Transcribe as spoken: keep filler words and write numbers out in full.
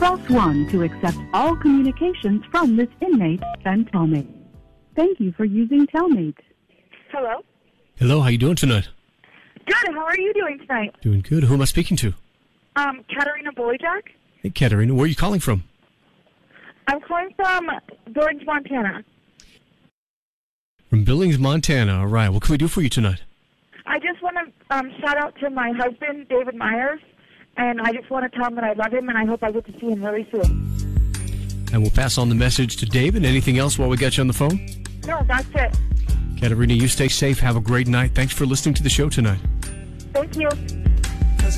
Press one to accept all communications from this inmate and Telmate. Thank you for using Telmate. Hello? Hello, how you doing tonight? Good, how are you doing tonight? Doing good. Who am I speaking to? Um, Katerina Boyjack. Hey, Katerina, where are you calling from? I'm calling from Billings, Montana. From Billings, Montana. All right. What can we do for you tonight? I just want to um, shout out to my husband, David Myers, and I just want to tell him that I love him, and I hope I get to see him really soon. And we'll pass on the message to David. Anything else while we got you on the phone? No, that's it. Katerina, you stay safe. Have a great night. Thanks for listening to the show tonight. Thank you.